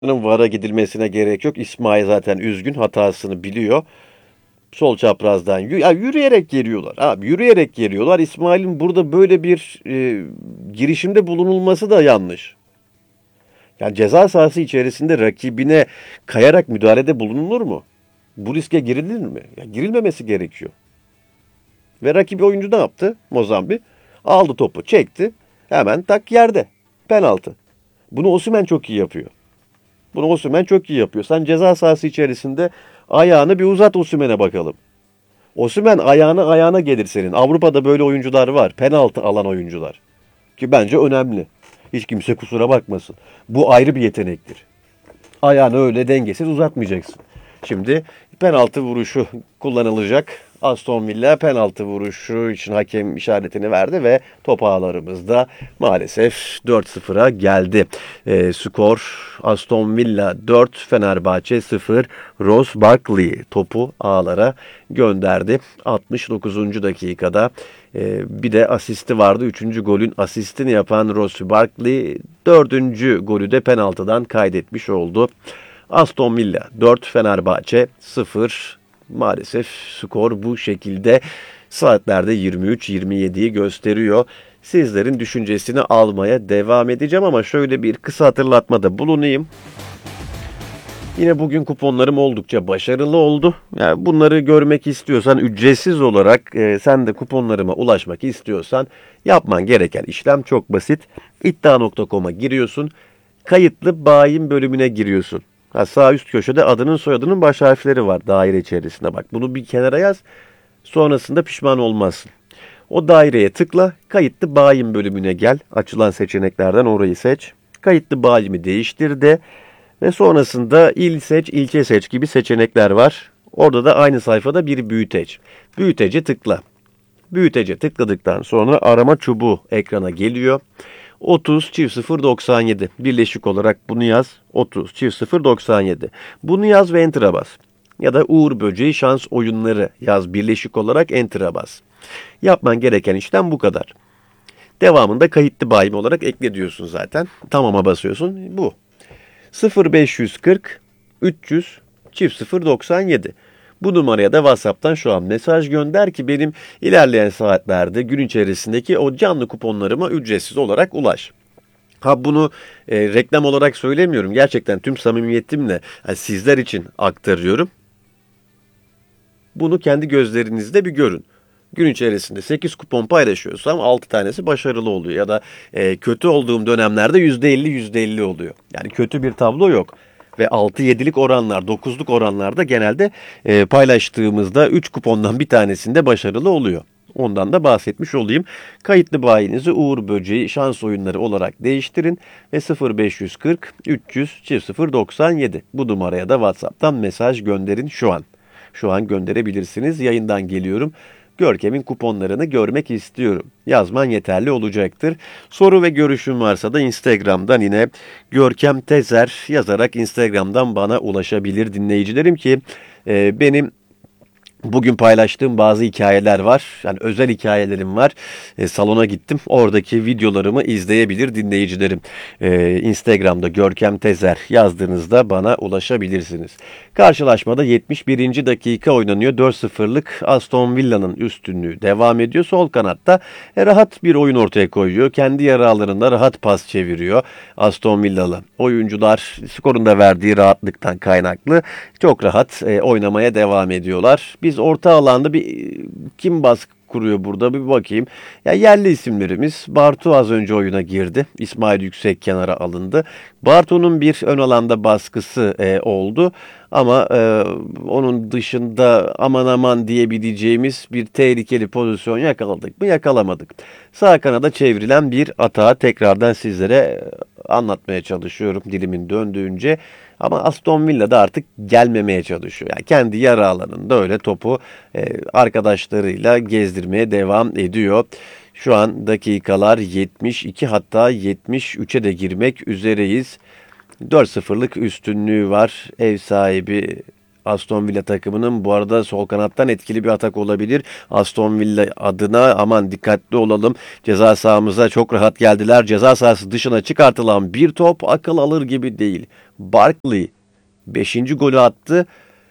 VAR'a gidilmesine gerek yok. İsmail zaten üzgün, hatasını biliyor. Sol çaprazdan yürüyerek geliyorlar. Abi yürüyerek geliyorlar. İsmail'in burada böyle bir girişimde bulunulması da yanlış. Yani ceza sahası içerisinde rakibine kayarak müdahalede bulunulur mu? Bu riske girilir mi? Ya girilmemesi gerekiyor. Ve rakibi oyuncu ne yaptı? Mozambik aldı topu, çekti. Hemen tak yerde. Penaltı. Bunu Osimhen çok iyi yapıyor. Sen ceza sahası içerisinde ayağını bir uzat, Osimhen'e bakalım. Osimhen ayağına gelir senin. Avrupa'da böyle oyuncular var. Penaltı alan oyuncular. Ki bence önemli. Hiç kimse kusura bakmasın. Bu ayrı bir yetenektir. Ayağını öyle dengesiz uzatmayacaksın. Şimdi penaltı vuruşu kullanılacak. Aston Villa penaltı vuruşu için hakem işaretini verdi ve top ağlarımızda maalesef 4-0'a geldi. Skor Aston Villa 4, Fenerbahçe 0. Ross Barkley topu ağlara gönderdi. 69. dakikada bir de asisti vardı. 3. golün asistini yapan Ross Barkley 4. golü de penaltıdan kaydetmiş oldu. Aston Villa 4, Fenerbahçe 0. Maalesef skor bu şekilde. Saatlerde 23-27'yi gösteriyor. Sizlerin düşüncesini almaya devam edeceğim ama şöyle bir kısa hatırlatmada bulunayım. Yine bugün kuponlarım oldukça başarılı oldu. Yani bunları görmek istiyorsan ücretsiz olarak sen de kuponlarıma ulaşmak istiyorsan yapman gereken işlem çok basit. İddia.com'a giriyorsun. Kayıtlı bayin bölümüne giriyorsun. Sağ üst köşede adının soyadının baş harfleri var daire içerisinde. Bak bunu bir kenara yaz. Sonrasında pişman olmazsın. O daireye tıkla. Kayıtlı bayin bölümüne gel. Açılan seçeneklerden orayı seç. Kayıtlı bayimi değiştir de. Ve sonrasında il seç, ilçe seç gibi seçenekler var. Orada da aynı sayfada bir büyüteç. Büyütece tıkla. Büyütece tıkladıktan sonra arama çubuğu ekrana geliyor. 30 çift 0 97 birleşik olarak bunu yaz. 30 çift 0 97. Bunu yaz ve enter'a bas. Ya da Uğur Böceği şans oyunları yaz birleşik olarak, enter'a bas. Yapman gereken işlem bu kadar. Devamında kayıtlı bayim olarak ekle diyorsun zaten. Tamam'a basıyorsun. Bu. 0540 300 çift 0 97. Bu numaraya da WhatsApp'tan şu an mesaj gönder ki benim ilerleyen saatlerde gün içerisindeki o canlı kuponlarıma ücretsiz olarak ulaş. Bunu reklam olarak söylemiyorum. Gerçekten tüm samimiyetimle sizler için aktarıyorum. Bunu kendi gözlerinizde bir görün. Gün içerisinde 8 kupon paylaşıyorsam 6 tanesi başarılı oluyor. Ya da kötü olduğum dönemlerde %50 oluyor. Yani kötü bir tablo yok. Ve 6-7'lik oranlar, 9'luk oranlarda genelde paylaştığımızda 3 kupondan bir tanesinde başarılı oluyor. Ondan da bahsetmiş olayım. Kayıtlı bayinizi Uğur Böceği şans oyunları olarak değiştirin ve 0540 300 0 97 bu numaraya da WhatsApp'tan mesaj gönderin şu an. Şu an gönderebilirsiniz. Yayından geliyorum. Görkem'in kuponlarını görmek istiyorum. Yazman yeterli olacaktır. Soru ve görüşün varsa da Instagram'dan yine Görkem Tezer yazarak Instagram'dan bana ulaşabilir dinleyicilerim ki benim bugün paylaştığım bazı hikayeler var. Yani özel hikayelerim var. Salona gittim. Oradaki videolarımı izleyebilir dinleyicilerim. Instagram'da Görkem Tezer yazdığınızda bana ulaşabilirsiniz. Karşılaşmada 71. dakika oynanıyor. 4-0'lık Aston Villa'nın üstünlüğü devam ediyor. Sol kanatta rahat bir oyun ortaya koyuyor. Kendi yarı alanında rahat pas çeviriyor. Aston Villalı oyuncular skorun da verdiği rahatlıktan kaynaklı çok rahat oynamaya devam ediyorlar. Biz orta alanda kim baskı kuruyor burada bir bakayım. Ya yerli isimlerimiz Bartu az önce oyuna girdi. İsmail Yüksek kenara alındı. Bartu'nun bir ön alanda baskısı oldu. Ama onun dışında aman aman diyebileceğimiz bir tehlikeli pozisyon yakaladık mı? Yakalamadık. Sağ kanada çevrilen bir atağı tekrardan sizlere anlatmaya çalışıyorum dilimin döndüğünce. Ama Aston Villa da artık gelmemeye çalışıyor. Yani kendi yarı alanında öyle topu arkadaşlarıyla gezdirmeye devam ediyor. Şu an dakikalar 72 hatta 73'e de girmek üzereyiz. 4-0'lık üstünlüğü var ev sahibi Aston Villa takımının. Bu arada sol kanattan etkili bir atak olabilir. Aston Villa adına aman dikkatli olalım. Ceza sahamıza çok rahat geldiler. Ceza sahası dışına çıkartılan bir top akıl alır gibi değil. Barkley 5. golü attı.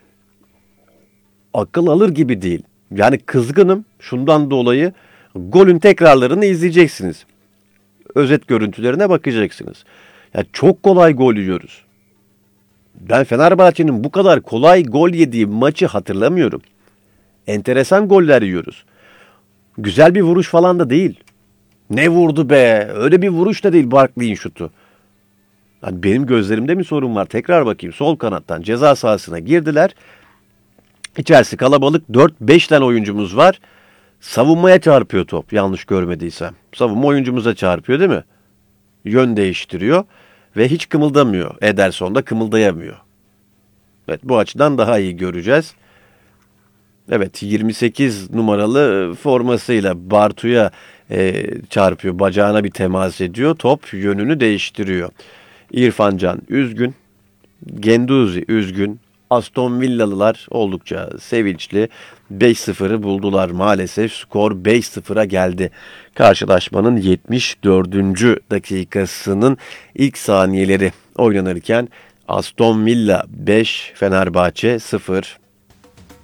Akıl alır gibi değil. Yani kızgınım şundan dolayı, golün tekrarlarını izleyeceksiniz. Özet görüntülerine bakacaksınız. Ya çok kolay gol yiyoruz. Ben Fenerbahçe'nin bu kadar kolay gol yediği maçı hatırlamıyorum. Enteresan goller yiyoruz. Güzel bir vuruş falan da değil. Ne vurdu be? Öyle bir vuruş da değil Barkley'in şutu. Hani benim gözlerimde mi sorun var? Tekrar bakayım. Sol kanattan ceza sahasına girdiler. İçerisi kalabalık. 4-5 tane oyuncumuz var. Savunmaya çarpıyor top. Yanlış görmediysem. Savunma oyuncumuza çarpıyor değil mi? Yön değiştiriyor. Ve hiç kımıldamıyor. Ederson da kımıldayamıyor. Evet, bu açıdan daha iyi göreceğiz. Evet, 28 numaralı formasıyla Bartu'ya çarpıyor. Bacağına bir temas ediyor. Top yönünü değiştiriyor. İrfan Can üzgün. Genduzi üzgün. Aston Villalılar oldukça sevinçli. 5-0'ı buldular maalesef. Skor 5-0'a geldi. Karşılaşmanın 74. dakikasının ilk saniyeleri oynanırken Aston Villa 5, Fenerbahçe 0.